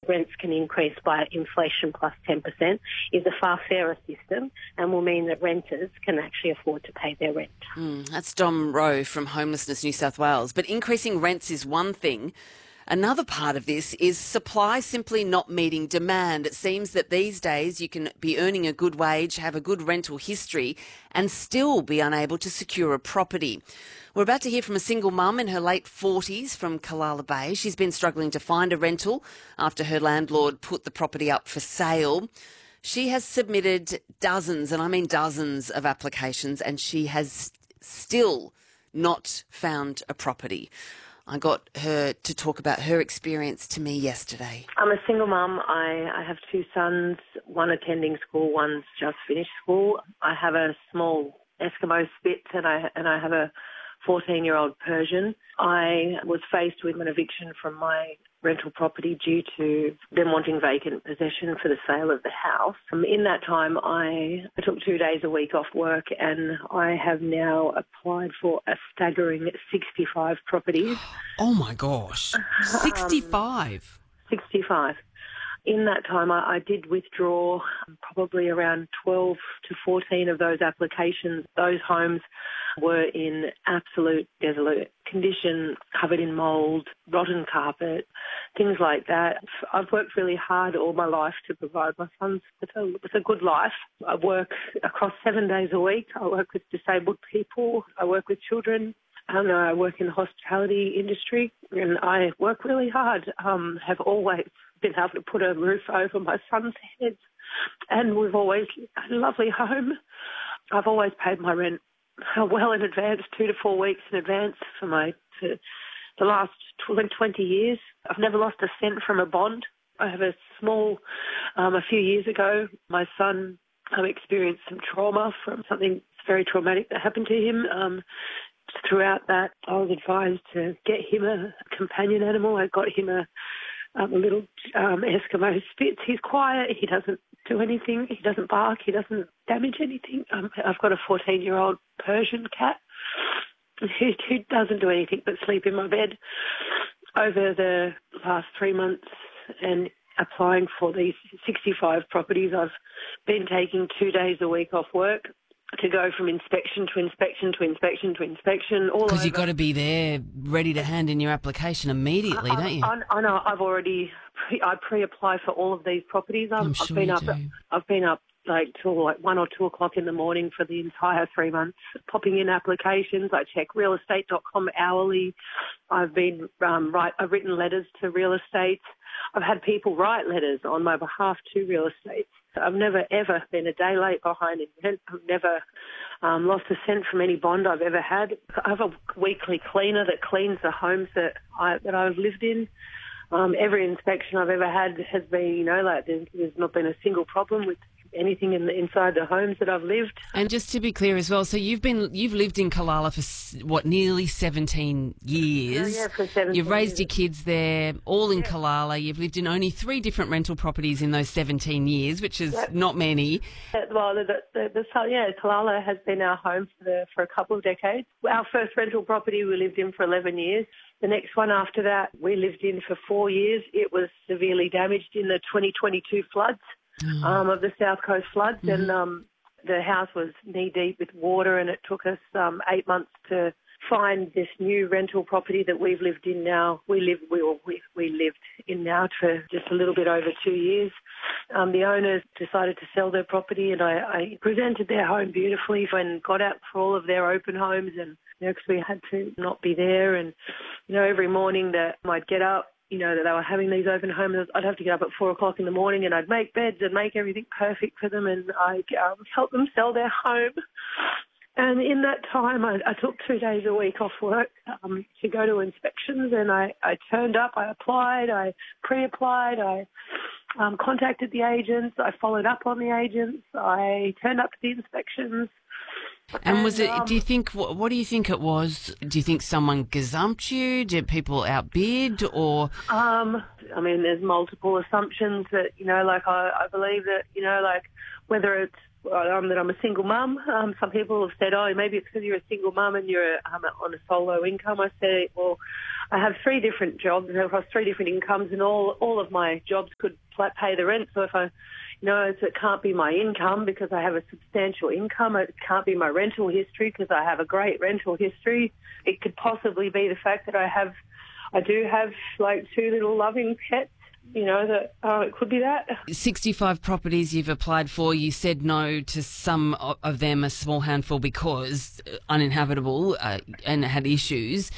rents can increase by inflation plus 10% is a far fairer system and will mean that renters can actually afford to pay their rent. That's Dom Rowe from Homelessness New South Wales. But increasing rents is one thing. Another part of this is supply simply not meeting demand. It seems that these days you can be earning a good wage, have a good rental history and still be unable to secure a property. We're about to hear from a single mum in her late 40s from Callala Bay. She's been struggling to find a rental after her landlord put the property up for sale. She has submitted dozens, and I mean dozens of applications, and she has still not found a property. I got her to talk about her experience to me yesterday. I'm a single mum. I have two sons, one attending school, one's just finished school. I have a small Eskimo Spitz and I have a 14-year-old Persian. I was faced with an eviction from my rental property due to them wanting vacant possession for the sale of the house. In that time, I took 2 days a week off work and I have now applied for a staggering 65 properties. Oh, my gosh. 65? 65. In that time, I did withdraw probably around 12 to 14 of those applications. Those homes were in absolute desolate condition, covered in mould, rotten carpet, things like that. I've worked really hard all my life to provide my sons with a good life. I work across 7 days a week. I work with disabled people. I work with children. I work in the hospitality industry and I work really hard. Have always been able to put a roof over my son's head and we've always had a lovely home. I've always paid my rent well in advance, 2 to 4 weeks in advance for the last 20 years. I've never lost a cent from a bond. I have a few years ago, my son experienced some trauma from something very traumatic that happened to him. Throughout that, I was advised to get him a companion animal. I got him a little Eskimo Spitz. He's quiet. He doesn't do anything. He doesn't bark. He doesn't damage anything. I've got a 14-year-old Persian cat who doesn't do anything but sleep in my bed. Over the last 3 months and applying for these 65 properties, I've been taking 2 days a week off work to go from inspection to inspection to inspection to inspection. Because you've got to be there ready to hand in your application immediately, don't you? I know. I pre-apply for all of these properties. I'm sure you do. I've been up till 1 or 2 o'clock in the morning for the entire 3 months, popping in applications. I check realestate.com hourly. I've written letters to real estate. I've had people write letters on my behalf to real estate. I've never, ever been a day late behind in rent. I've never lost a cent from any bond I've ever had. I have a weekly cleaner that cleans the homes that I've lived in. Every inspection I've ever had has been, there's not been a single problem with anything inside the homes that I've lived. And just to be clear as well, so you've lived in Callala for nearly 17 years. Yeah, for 17 You've raised years. your kids there, all in Callala. You've lived in only 3 different rental properties in those 17 years, which is not many. Well, Callala has been our home for a couple of decades. Our first rental property we lived in for 11 years. The next one after that we lived in for 4 years. It was severely damaged in the 2022 floods. Of the South Coast floods, and the house was knee-deep with water, and it took us 8 months to find this new rental property that we've lived in now. We lived in now for just a little bit over 2 years. The owners decided to sell their property, and I presented their home beautifully and got out for all of their open homes, and because we had to not be there, and every morning that I'd get up, that they were having these open homes, I'd have to get up at 4 o'clock in the morning and I'd make beds and make everything perfect for them, and I'd help them sell their home. And in that time, I took 2 days a week off work to go to inspections, and I turned up, I applied, I pre-applied, I contacted the agents, I followed up on the agents, I turned up to the inspections. And was it, do you think, what do you think it was? Do you think someone gazumped you? Did people outbid, or? There's multiple assumptions that, I believe that, whether it's that I'm a single mum. Some people have said, oh, maybe it's because you're a single mum and you're on a solo income. I say, well, I have 3 different jobs across 3 different incomes, and all of my jobs could pay the rent. So if I, it can't be my income because I have a substantial income. It can't be my rental history because I have a great rental history. It could possibly be the fact that I do have like 2 little loving pets. That it could be that. 65 properties you've applied for. You said no to some of them, a small handful, because uninhabitable and had issues.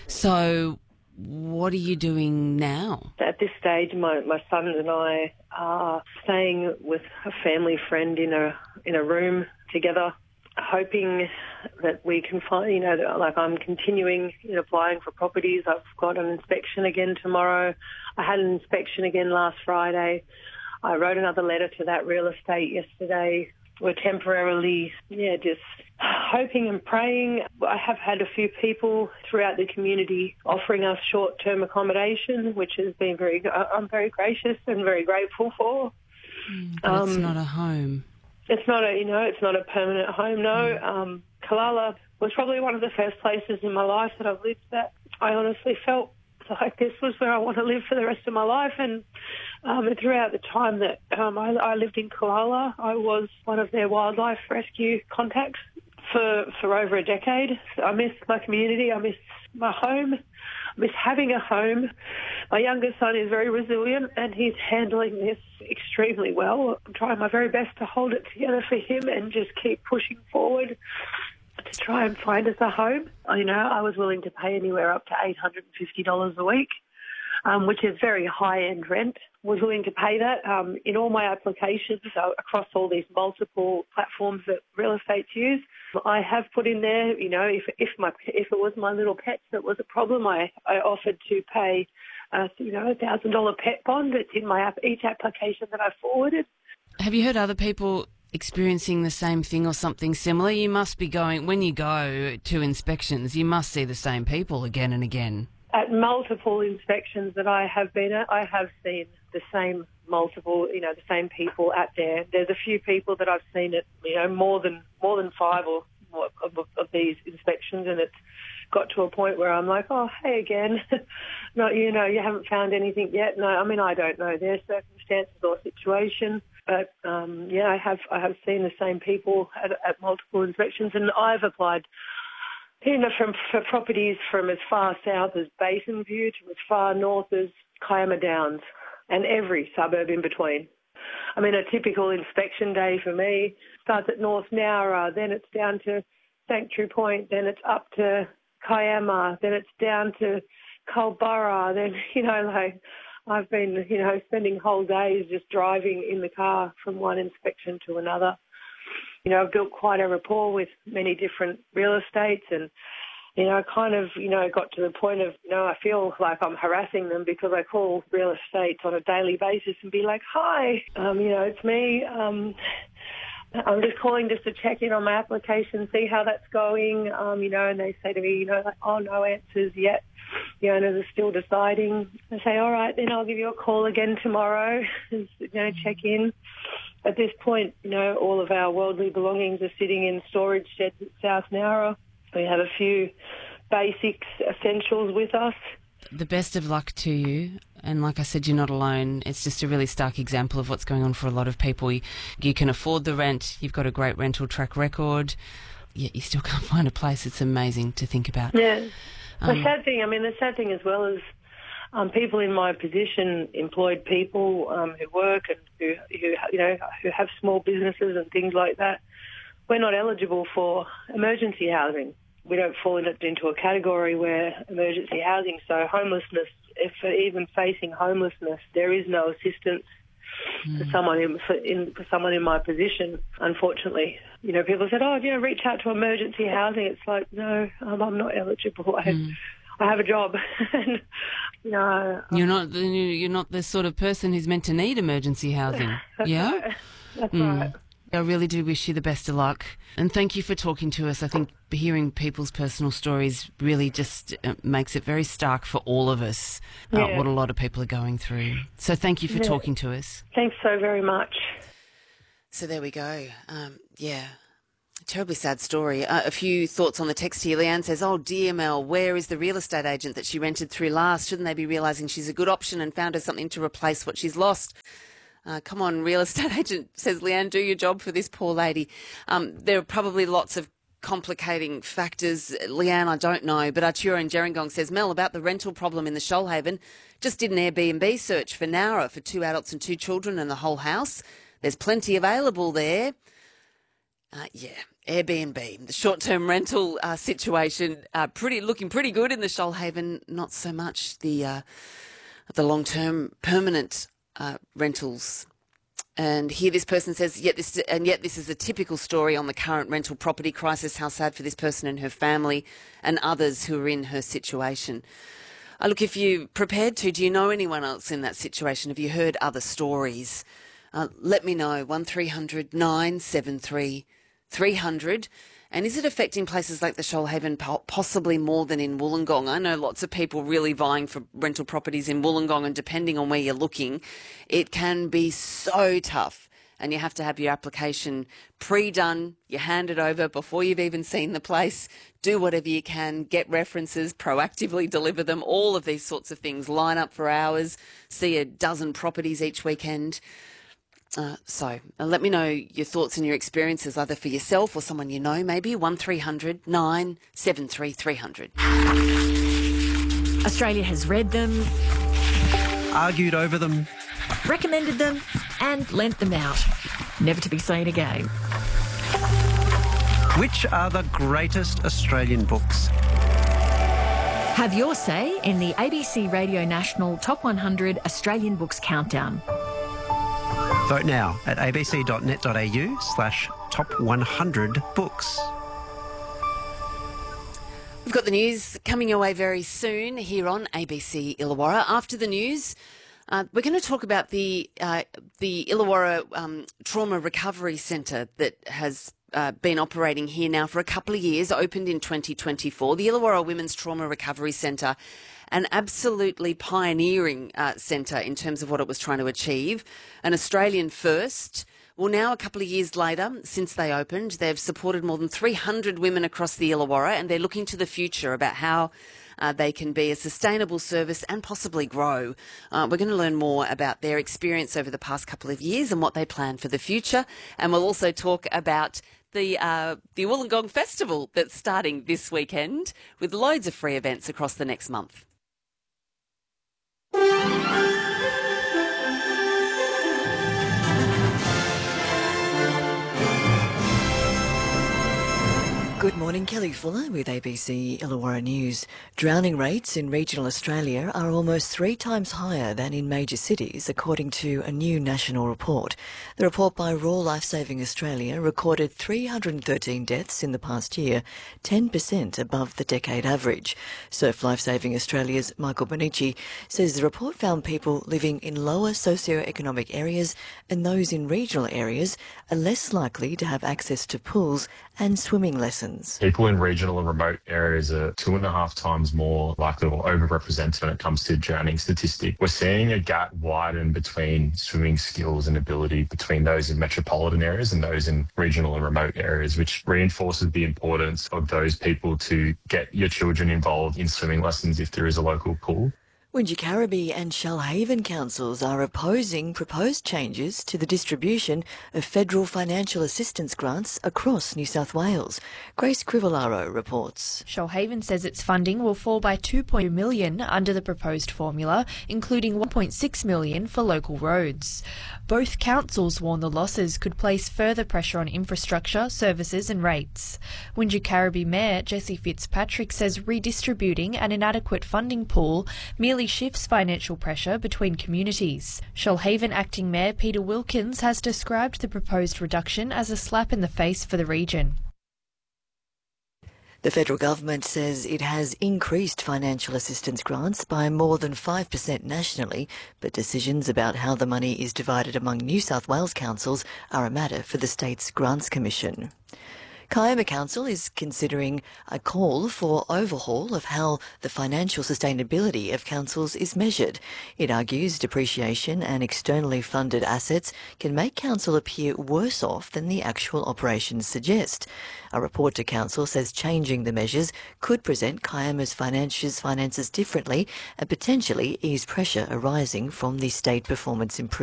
So what are you doing now? At this stage, my son and I are staying with a family friend in a room together, hoping that we can find, I'm continuing in applying for properties. I've got an inspection again tomorrow. I had an inspection again last Friday. I wrote another letter to that real estate yesterday. We're temporarily, just hoping and praying. I have had a few people throughout the community offering us short-term accommodation, which has been I'm very gracious and very grateful for. But it's not a home. It's not a permanent home, no. Kalala was probably one of the first places in my life that I've lived that I honestly felt like this was where I want to live for the rest of my life. And throughout the time that I lived in Kalala, I was one of their wildlife rescue contacts for over a decade. So I miss my community. I miss my home. I miss having a home. My youngest son is very resilient and he's handling this extremely well. I'm trying my very best to hold it together for him and just keep pushing forward to try and find us a home. I was willing to pay anywhere up to $850 a week, which is very high-end rent. Was willing to pay that in all my applications across all these multiple platforms that real estates use. I have put in there, if it was my little pets that was a problem, I offered to pay, $1,000 pet bond. It's in each application that I forwarded. Have you heard other people experiencing the same thing or something similar? You must be when you go to inspections, you must see the same people again and again. At multiple inspections that I have been at, I have seen the same the same people out there. There's a few people that I've seen at, more than 5 or more of these inspections, and it's got to a point where I'm like, oh, hey again. No, you haven't found anything yet. No, I don't know their circumstances or situation. But, I have seen the same people at multiple inspections, and I've applied for properties from as far south as Basin View to as far north as Kiama Downs and every suburb in between. A typical inspection day for me starts at North Nowra, then it's down to Sanctuary Point, then it's up to Kiama, then it's down to Culburra, then, I've been, spending whole days just driving in the car from one inspection to another. I've built quite a rapport with many different real estates and, got to the point of, I feel like I'm harassing them because I call real estates on a daily basis and be like, hi, it's me. I'm just calling just to check in on my application, see how that's going, and they say to me, oh, no answers yet. The owners are still deciding. I say, all right, then I'll give you a call again tomorrow, check in. At this point, all of our worldly belongings are sitting in storage sheds at South Nowra. We have a few basics, essentials with us. The best of luck to you. And like I said, you're not alone. It's just a really stark example of what's going on for a lot of people. You can afford the rent. You've got a great rental track record. Yet you still can't find a place. It's amazing to think about. Yeah. The sad thing as well is people in my position, employed people who work and who have small businesses and things like that, we're not eligible for emergency housing. We don't fall into a category where emergency housing, so homelessness, if even facing homelessness, there is no assistance for someone in my position, unfortunately. People said, reach out to emergency housing. It's like, no, I'm not eligible. I have a job. And, you're not the sort of person who's meant to need emergency housing. Yeah? Right. That's right. I really do wish you the best of luck. And thank you for talking to us. I think hearing people's personal stories really just makes it very stark for all of us, what a lot of people are going through. So thank you for talking to us. Thanks so very much. So there we go. Yeah. Terribly sad story. A few thoughts on the text here. Leanne says, oh dear Mel, where is the real estate agent that she rented through last? Shouldn't they be realising she's a good option and found her something to replace what she's lost? Come on, real estate agent, says Leanne, do your job for this poor lady. There are probably lots of complicating factors. Leanne, I don't know, but Arturo in Gerringong says, Mel, about the rental problem in the Shoalhaven, just did an Airbnb search for Nowra for 2 adults and 2 children and the whole house. There's plenty available there. Airbnb, the short-term rental situation, looking pretty good in the Shoalhaven. Not so much the long-term permanent rentals. And here this person says, yet this is a typical story on the current rental property crisis. How sad for this person and her family and others who are in her situation. Look, if you're prepared to, do you know anyone else in that situation? Have you heard other stories? Let me know, 1300 973 300. And is it affecting places like the Shoalhaven possibly more than in Wollongong? I know lots of people really vying for rental properties in Wollongong, and depending on where you're looking, it can be so tough. And you have to have your application pre-done, you hand it over before you've even seen the place, do whatever you can, get references, proactively deliver them, all of these sorts of things, line up for hours, see a dozen properties each weekend. So let me know your thoughts and your experiences, either for yourself or someone you know, maybe 1300 973 300. Australia has read them, argued over them, recommended them and lent them out. Never to be seen again. Which are the greatest Australian books? Have your say in the ABC Radio National Top 100 Australian Books Countdown. Vote now at abc.net.au/top100books. We've got the news coming your way very soon here on ABC Illawarra. After the news, we're going to talk about the Illawarra Trauma Recovery Centre that has been operating here now for a couple of years, opened in 2024. The Illawarra Women's Trauma Recovery Centre, an absolutely pioneering centre in terms of what it was trying to achieve, an Australian first. Well, now a couple of years later, since they opened, they've supported more than 300 women across the Illawarra, and they're looking to the future about how they can be a sustainable service and possibly grow. We're going to learn more about their experience over the past couple of years and what they plan for the future. And we'll also talk about the Wollongong Festival that's starting this weekend with loads of free events across the next month. Good morning, Kelly Fuller with ABC Illawarra News. Drowning rates in regional Australia are almost 3 times higher than in major cities, according to a new national report. The report by Raw Lifesaving Australia recorded 313 deaths in the past year, 10% above the decade average. Surf Lifesaving Australia's Michael Bonici says the report found people living in lower socioeconomic areas and those in regional areas are less likely to have access to pools and swimming lessons. People in regional and remote areas are 2.5 times more likely or overrepresented when it comes to drowning statistic. We're seeing a gap widen between swimming skills and ability between those in metropolitan areas and those in regional and remote areas, which reinforces the importance of those people to get your children involved in swimming lessons if there is a local pool. Wingecarribee and Shoalhaven councils are opposing proposed changes to the distribution of federal financial assistance grants across New South Wales. Grace Crivellaro reports. Shoalhaven says its funding will fall by $2.2 million under the proposed formula, including $1.6 million for local roads. Both councils warn the losses could place further pressure on infrastructure, services and rates. Wingecarribee Mayor Jessie Fitzpatrick says redistributing an inadequate funding pool merely shifts financial pressure between communities. Shoalhaven Acting Mayor Peter Wilkins has described the proposed reduction as a slap in the face for the region. The federal government says it has increased financial assistance grants by more than 5% nationally, but decisions about how the money is divided among New South Wales councils are a matter for the state's Grants Commission. Kiama Council is considering a call for overhaul of how the financial sustainability of councils is measured. It argues depreciation and externally funded assets can make council appear worse off than the actual operations suggest. A report to council says changing the measures could present Kiama's finances differently and potentially ease pressure arising from the state performance improvement.